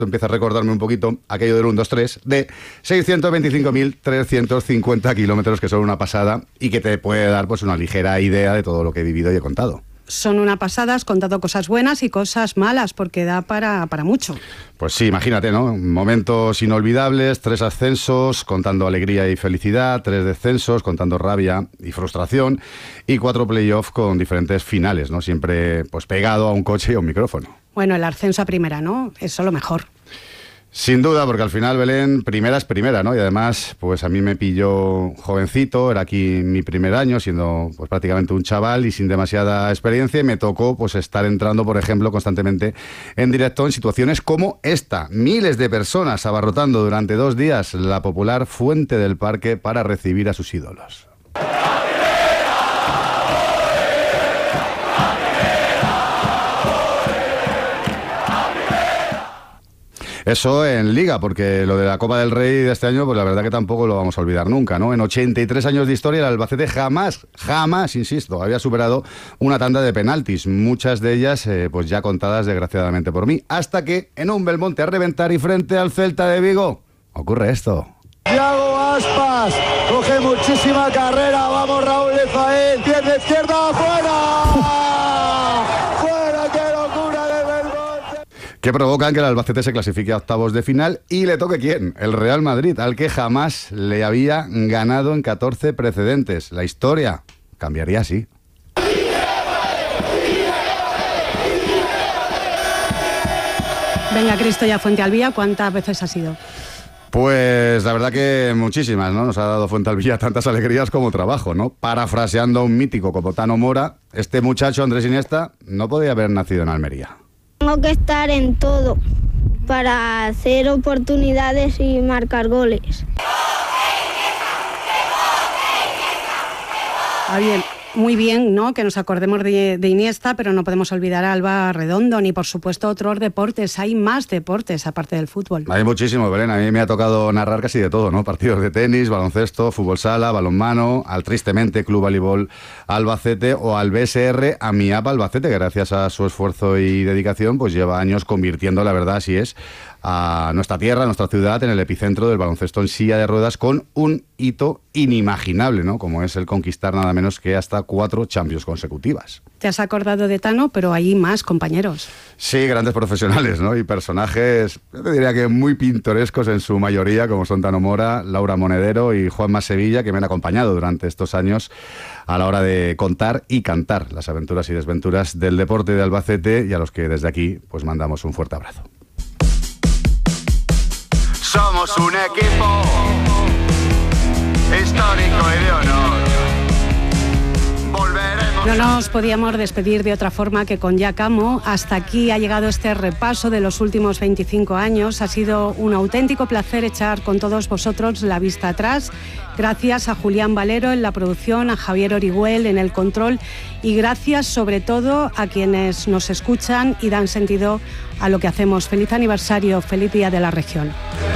empieza a recordarme un poquito aquello del 1, 2, 3, de 625.350 kilómetros, que son una pasada y que te puede dar pues una ligera idea de todo lo que he vivido y he contado. Son una pasada, has contado cosas buenas y cosas malas, porque da para mucho. Pues sí, imagínate, ¿no? Momentos inolvidables, 3 ascensos, contando alegría y felicidad, 3 descensos, contando rabia y frustración, y 4 playoffs con diferentes finales, ¿no? Siempre pues pegado a un coche y a un micrófono. Bueno, el ascenso a primera, ¿no? Eso lo mejor. Sin duda, porque al final, Belén, primera es primera, ¿no? Y además, pues a mí me pilló jovencito, era aquí mi primer año, siendo pues prácticamente un chaval y sin demasiada experiencia, y me tocó pues estar entrando, por ejemplo, constantemente en directo en situaciones como esta. Miles de personas abarrotando durante 2 días la popular Fuente del Parque para recibir a sus ídolos. Eso en Liga, porque lo de la Copa del Rey de este año, pues la verdad que tampoco lo vamos a olvidar nunca, ¿no? En 83 años de historia, el Albacete jamás, insisto, había superado una tanda de penaltis, muchas de ellas pues ya contadas desgraciadamente por mí, hasta que en un Belmonte a reventar y frente al Celta de Vigo, ocurre esto. Thiago Aspas, coge muchísima carrera, vamos Raúl de Fael, pierna izquierda, ¡fuera! Que provocan que el Albacete se clasifique a octavos de final y le toque ¿quién? El Real Madrid, al que jamás le había ganado en 14 precedentes. La historia cambiaría así. Venga, Cristo y a Fuentealbilla, ¿cuántas veces ha sido? Pues la verdad que muchísimas, ¿no? Nos ha dado Fuentealbilla tantas alegrías como trabajo, ¿no? Parafraseando a un mítico como Tano Mora, este muchacho Andrés Iniesta no podía haber nacido en Almería. Tengo que estar en todo para hacer oportunidades y marcar goles. Bien, muy bien, ¿no? Que nos acordemos de Iniesta, pero no podemos olvidar a Alba Redondo, ni por supuesto otros deportes. Hay más deportes aparte del fútbol. Hay muchísimo, Belén. A mí me ha tocado narrar casi de todo, ¿no? Partidos de tenis, baloncesto, fútbol sala, balonmano, al tristemente Club Voleibol Albacete o al BSR Amiab Albacete, que gracias a su esfuerzo y dedicación pues lleva años convirtiendo, la verdad así es, a nuestra tierra, a nuestra ciudad, en el epicentro del baloncesto en silla de ruedas, con un hito inimaginable, ¿no? Como es el conquistar nada menos que hasta 4 Champions consecutivas. Te has acordado de Tano, pero hay más compañeros. Sí, grandes profesionales, ¿no? Y personajes, yo te diría que muy pintorescos en su mayoría, como son Tano Mora, Laura Monedero y Juanma Sevilla, que me han acompañado durante estos años a la hora de contar y cantar las aventuras y desventuras del deporte de Albacete, y a los que desde aquí pues mandamos un fuerte abrazo. Somos un equipo histórico y de honor. Volveremos. No nos podíamos despedir de otra forma que con Ya Camo. Hasta aquí ha llegado este repaso de los últimos 25 años. Ha sido un auténtico placer echar con todos vosotros la vista atrás. Gracias a Julián Valero en la producción, a Javier Orihuel en el control y gracias sobre todo a quienes nos escuchan y dan sentido a lo que hacemos. Feliz aniversario, feliz día de la región.